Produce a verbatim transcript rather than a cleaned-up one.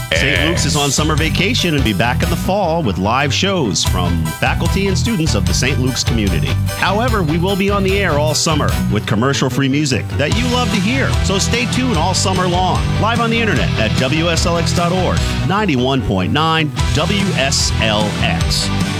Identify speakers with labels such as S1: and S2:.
S1: Saint Luke's is on summer vacation and be back in the fall with live shows from faculty and students of the Saint Luke's community. However, we will be on the air all summer with commercial-free music that you love to hear. So stay tuned all summer long. Live on the internet at W S L X dot org, ninety-one point nine W S L X.